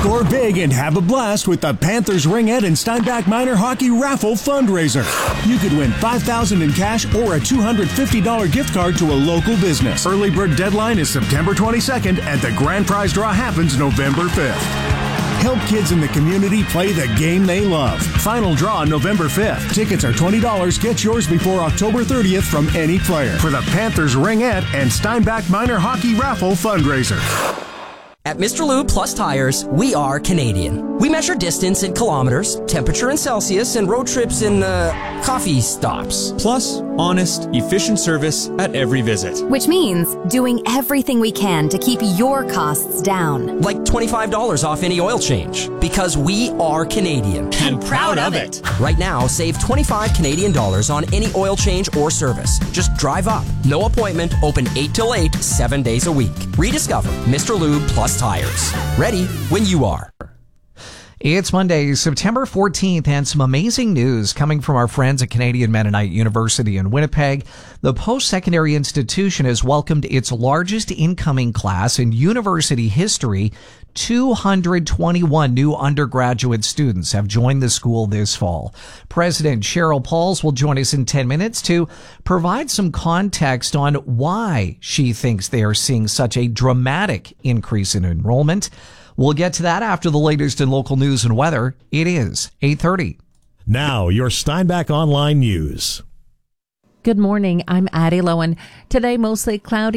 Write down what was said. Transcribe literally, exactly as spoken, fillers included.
Score big and have a blast with the Panthers Ringette and Steinbach Minor Hockey Raffle fundraiser. You could win five thousand dollars in cash or a two hundred fifty dollars gift card to a local business. Early bird deadline is September twenty-second, and the grand prize draw happens November fifth. Help kids in the community play the game they love. Final draw November fifth. Tickets are twenty dollars. Get yours before October thirtieth from any player for the Panthers Ringette and Steinbach Minor Hockey Raffle fundraiser. At Mister Lube Plus Tires, we are Canadian. We measure distance in kilometers, temperature in Celsius, and road trips in, uh, coffee stops. Plus, honest, efficient service at every visit. Which means doing everything we can to keep your costs down. Like twenty-five dollars off any oil change. Because we are Canadian. And proud of it. Right now, save twenty-five Canadian dollars on any oil change or service. Just drive up. No appointment. Open eight till eight, seven days a week. Rediscover Mister Lube Plus Tires. Ready when you are. It's Monday, September fourteenth, and some amazing news coming from our friends at Canadian Mennonite University in Winnipeg. The post-secondary institution has welcomed its largest incoming class in university history. two hundred twenty-one new undergraduate students have joined the school this fall. President Cheryl Pauls will join us in ten minutes to provide some context on why she thinks they are seeing such a dramatic increase in enrollment. We'll get to that after the latest in local news and weather. It is eight thirty. Now, your Steinbach Online News. Good morning. I'm Addie Lowen. Today, mostly cloudy.